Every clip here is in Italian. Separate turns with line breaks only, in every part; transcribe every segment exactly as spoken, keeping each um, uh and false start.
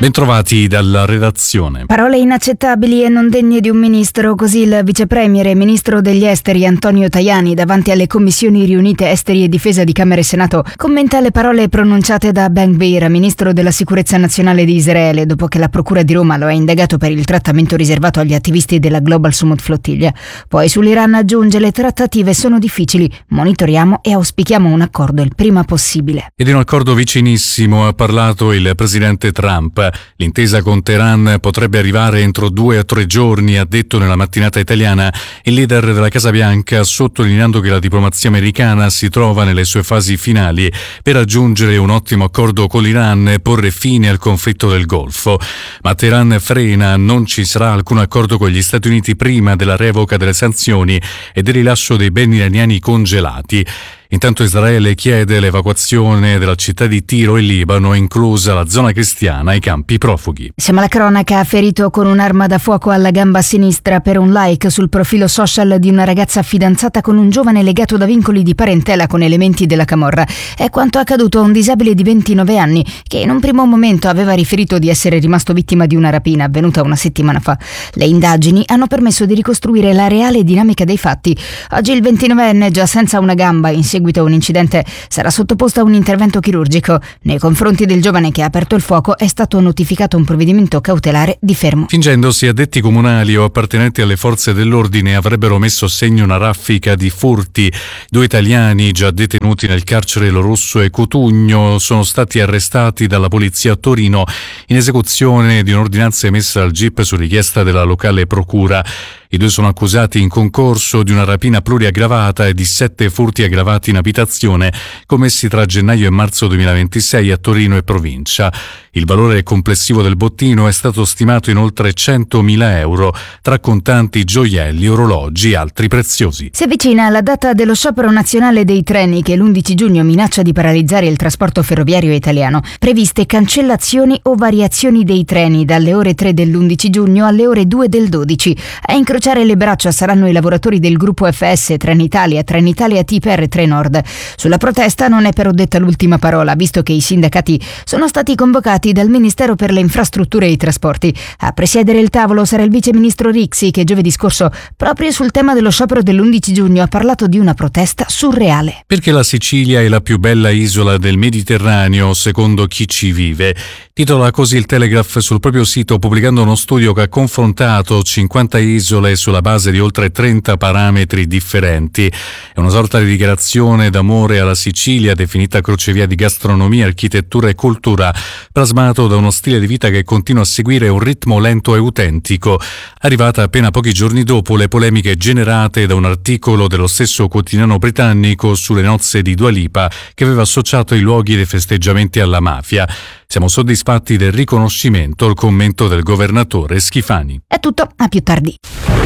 Bentrovati dalla redazione.
Parole inaccettabili e non degne di un ministro, così il vicepremier e ministro degli esteri Antonio Tajani davanti alle commissioni riunite esteri e difesa di Camera e Senato commenta le parole pronunciate da Ben-Gvir, ministro della sicurezza nazionale di Israele, dopo che la procura di Roma lo ha indagato per il trattamento riservato agli attivisti della Global Summit Flottiglia. Poi sull'Iran aggiunge: le trattative sono difficili, monitoriamo e auspichiamo un accordo il prima possibile.
E di un accordo vicinissimo ha parlato il presidente Trump. L'intesa con Teheran potrebbe arrivare entro due o tre giorni, ha detto nella mattinata italiana il leader della Casa Bianca, sottolineando che la diplomazia americana si trova nelle sue fasi finali per raggiungere un ottimo accordo con l'Iran e porre fine al conflitto del Golfo. Ma Teheran frena: non ci sarà alcun accordo con gli Stati Uniti prima della revoca delle sanzioni e del rilascio dei beni iraniani congelati. Intanto Israele chiede l'evacuazione della città di Tiro in Libano, inclusa la zona cristiana e i campi profughi.
Siamo alla cronaca. Ferito con un'arma da fuoco alla gamba sinistra per un like sul profilo social di una ragazza fidanzata con un giovane legato da vincoli di parentela con elementi della camorra. È quanto accaduto a un disabile di ventinove anni che in un primo momento aveva riferito di essere rimasto vittima di una rapina avvenuta una settimana fa. Le indagini hanno permesso di ricostruire la reale dinamica dei fatti. Oggi il ventinovenne, già senza una gamba in seguito a un incidente, sarà sottoposto a un intervento chirurgico. Nei confronti del giovane che ha aperto il fuoco è stato notificato un provvedimento cautelare di fermo.
Fingendosi addetti comunali o appartenenti alle forze dell'ordine, avrebbero messo a segno una raffica di furti. Due italiani già detenuti nel carcere Lo Russo e Cutugno sono stati arrestati dalla polizia a Torino in esecuzione di un'ordinanza emessa al G I P su richiesta della locale procura. I due sono accusati in concorso di una rapina pluriaggravata e di sette furti aggravati in abitazione commessi tra gennaio e marzo duemilaventisei a Torino e provincia. Il valore complessivo del bottino è stato stimato in oltre centomila euro, tra contanti, gioielli, orologi e altri preziosi.
Si avvicina la data dello sciopero nazionale dei treni che l'undici giugno minaccia di paralizzare il trasporto ferroviario italiano. Previste cancellazioni o variazioni dei treni dalle ore tre dell'undici giugno alle ore due del dodici. A incrociare le braccia saranno i lavoratori del gruppo F S, Trenitalia, Trenitalia T P R Trenord. Sulla protesta non è però detta l'ultima parola, visto che i sindacati sono stati convocati dal Ministero per le Infrastrutture e i Trasporti. A presiedere il tavolo sarà il viceministro Rixi, che giovedì scorso, proprio sul tema dello sciopero dell'undici giugno, ha parlato di una protesta surreale.
Perché la Sicilia è la più bella isola del Mediterraneo, secondo chi ci vive. Titola così il Telegraph sul proprio sito, pubblicando uno studio che ha confrontato cinquanta isole sulla base di oltre trenta parametri differenti. È una sorta di dichiarazione d'amore alla Sicilia, definita crocevia di gastronomia, architettura e cultura, plasmato da uno stile di vita che continua a seguire un ritmo lento e autentico, arrivata appena pochi giorni dopo le polemiche generate da un articolo dello stesso quotidiano britannico sulle nozze di Dua Lipa, che aveva associato i luoghi dei festeggiamenti alla mafia. Siamo soddisfatti del riconoscimento, il commento del governatore Schifani.
È tutto, a più tardi.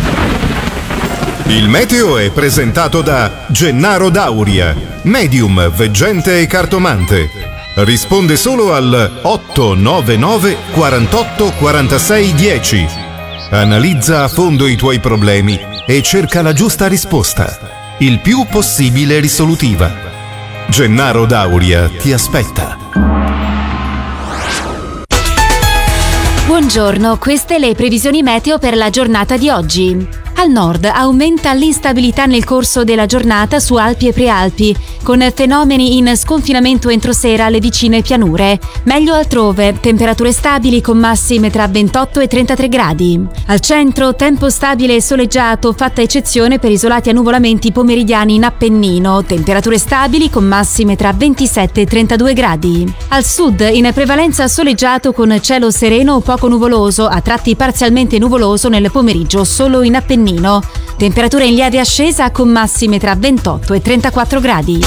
Il meteo è presentato da Gennaro Dauria, medium, veggente e cartomante. Risponde solo al otto nove nove quarantotto quarantasei dieci. Analizza a fondo i tuoi problemi e cerca la giusta risposta, il più possibile risolutiva. Gennaro Dauria ti aspetta.
Buongiorno, queste le previsioni meteo per la giornata di oggi. Al nord aumenta l'instabilità nel corso della giornata su Alpi e Prealpi, con fenomeni in sconfinamento entro sera alle vicine pianure. Meglio altrove, temperature stabili con massime tra ventotto e trentatré gradi. Al centro, tempo stabile e soleggiato, fatta eccezione per isolati annuvolamenti pomeridiani in Appennino, temperature stabili con massime tra ventisette e trentadue gradi. Al sud, in prevalenza soleggiato con cielo sereno o poco nuvoloso, a tratti parzialmente nuvoloso nel pomeriggio solo in Appennino. Temperatura in lieve ascesa con massime tra ventotto e trentaquattro gradi.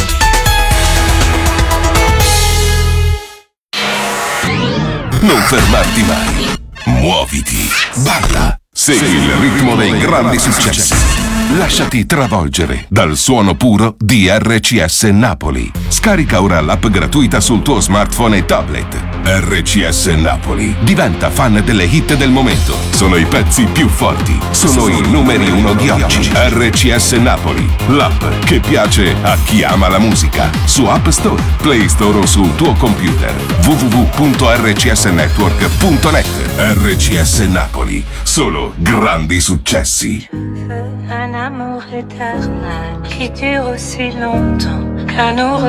Non fermarti mai. Muoviti. Balla. Segui il ritmo dei grandi successi. Lasciati travolgere dal suono puro di R C S Napoli. Scarica ora l'app gratuita sul tuo smartphone e tablet. R C S Napoli. Diventa fan delle hit del momento. Sono i pezzi più forti. Sono i numeri uno di oggi. R C S Napoli, l'app che piace a chi ama la musica. Su App Store, Play Store o sul tuo computer. w w w punto r c s network punto net. R C S Napoli. Solo grandi successi.
Un amour éternel qui dure aussi longtemps qu'un ours.